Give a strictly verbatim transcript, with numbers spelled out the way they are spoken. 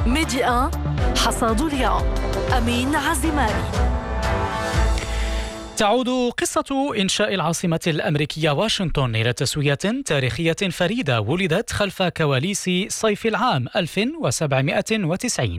ميديا حصاد اليوم. أمين عزماني. تعود قصة إنشاء العاصمة الأمريكية واشنطن إلى تسوية تاريخية فريدة ولدت خلف كواليس صيف العام ألف وسبعمائة وتسعين.